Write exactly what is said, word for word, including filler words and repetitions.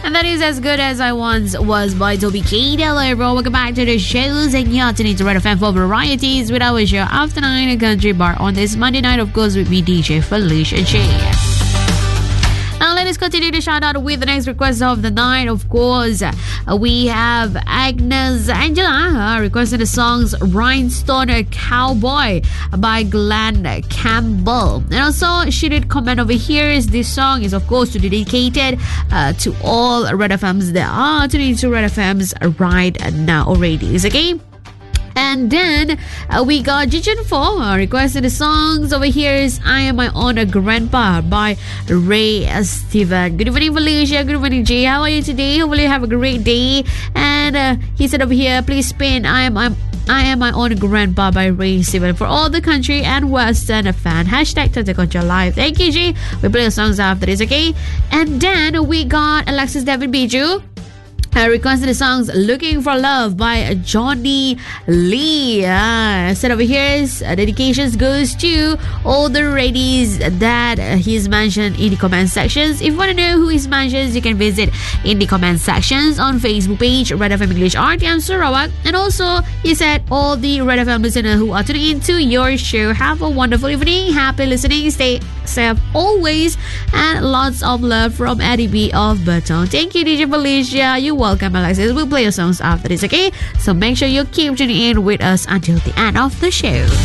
And that is As Good As I Once Was by Toby Keith. Hello everyone, welcome back to the shows. And you're tuning to Red F M for varieties with our show After Nine, a country bar on this Monday night, of course, with me, D J Felicia J. Now let us continue to shout out with the next request of the night. Of course, uh, we have Agnes Angela uh, requesting the songs Rhinestone Cowboy by Glenn Campbell. And also, she did comment over here is this song is of course dedicated uh, to all Red F Ms that are tuning to Red F Ms right now already. Is okay? And then uh, we got Jijin Fo uh, requesting the songs. Over here is I Am My Own Grandpa by Ray Steven. Good evening, Felicia. Good evening, Jay. How are you today? Hopefully you have a great day. And uh, he said over here, please spin I Am I'm I Am My Own Grandpa by Ray Steven for all the country and western fan. Hashtag Tata Concha Live. Thank you, Jay. We play the songs after this, okay? And then we got Alexis Devin Biju Uh, requested the songs Looking for Love by Johnny Lee. Uh, said over here, uh, dedications goes to all the ladies that uh, he's mentioned in the comment sections. If you want to know who he's mentioned, you can visit in the comment sections on Facebook page Red F M English R T M Sarawak. And also, he said all the Red F M listeners who are tuning into your show, have a wonderful evening, happy listening, stay safe always, and lots of love from Eddie B of Baton. Thank you, D J Felicia. You welcome, Alexis. We'll play your songs after this, okay? So make sure you keep tuning in with us until the end of the show.